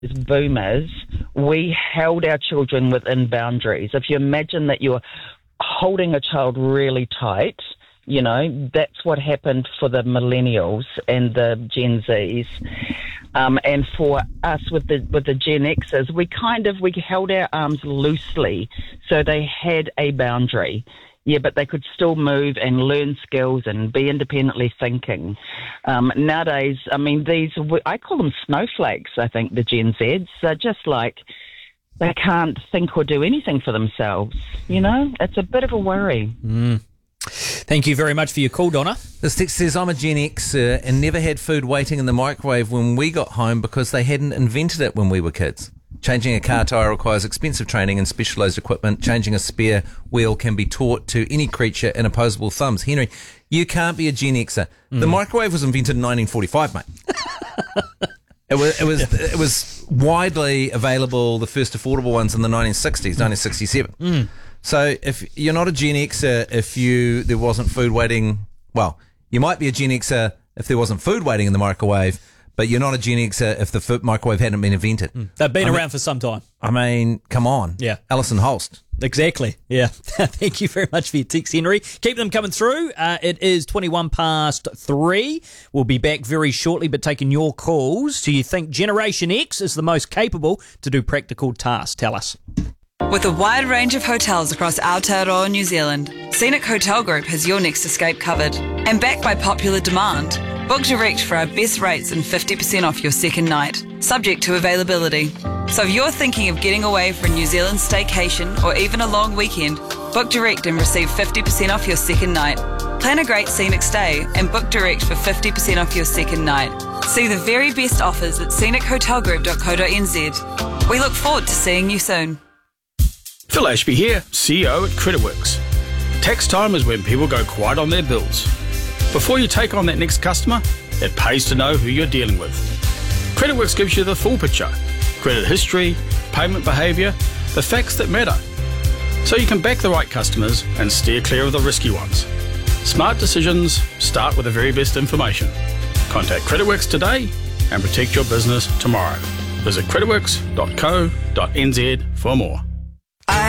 boomers, we held our children within boundaries. If you imagine that you're holding a child really tight, that's what happened for the millennials and the Gen Zs. And for us with the Gen Xers, we held our arms loosely so they had a boundary. Yeah, but they could still move and learn skills and be independently thinking. Nowadays, I call them snowflakes, I think, the Gen Zs. They're just like, they can't think or do anything for themselves. It's a bit of a worry. Thank you very much for your call, Donna. This text says, I'm a Gen Xer and never had food waiting in the microwave when we got home because they hadn't invented it when we were kids. Changing a car tyre requires expensive training and specialised equipment. Changing a spare wheel can be taught to any creature in opposable thumbs. Henry, you can't be a Gen Xer. The microwave was invented in 1945, mate. It was widely available, the first affordable ones in the 1960s, 1967. So if you're not a Gen Xer if there wasn't food waiting, well, you might be a Gen Xer if there wasn't food waiting in the microwave, but you're not a Gen Xer if the microwave hadn't been invented. They've been around for some time. Come on. Yeah. Alison Holst. Exactly. Yeah. Thank you very much for your text, Henry. Keep them coming through. It is 3:21. We'll be back very shortly, but taking your calls. Do you think Generation X is the most capable to do practical tasks? Tell us. With a wide range of hotels across Aotearoa, New Zealand, Scenic Hotel Group has your next escape covered. And backed by popular demand, book direct for our best rates and 50% off your second night, subject to availability. So if you're thinking of getting away for a New Zealand staycation or even a long weekend, book direct and receive 50% off your second night. Plan a great scenic stay and book direct for 50% off your second night. See the very best offers at scenichotelgroup.co.nz. We look forward to seeing you soon. Phil Ashby here, CEO at CreditWorks. Tax time is when people go quiet on their bills. Before you take on that next customer, it pays to know who you're dealing with. CreditWorks gives you the full picture: credit history, payment behaviour, the facts that matter. So you can back the right customers and steer clear of the risky ones. Smart decisions start with the very best information. Contact CreditWorks today and protect your business tomorrow. Visit creditworks.co.nz for more.